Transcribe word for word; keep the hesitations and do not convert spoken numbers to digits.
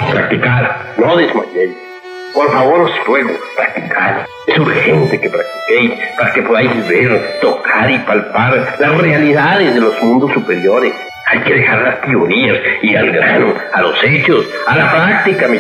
Practicar, no desmayéis. Por favor, os ruego, practicad. Es urgente que practiquéis para que podáis ver, tocar y palpar las realidades de los mundos superiores. Hay que dejar las teorías y al grano, a los hechos, a la práctica, mis